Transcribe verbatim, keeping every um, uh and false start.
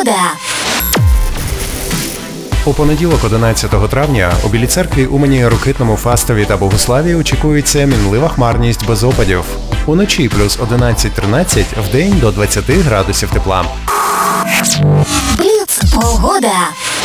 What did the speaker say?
погода. У понеділок, одинадцятого травня, у Білій Церкві, Умані, Рокитному, Фастові та Богославі очікується мінлива хмарність без опадів. Уночі плюс одинадцять-тринадцять, вдень до двадцяти градусів тепла. Бліц погода.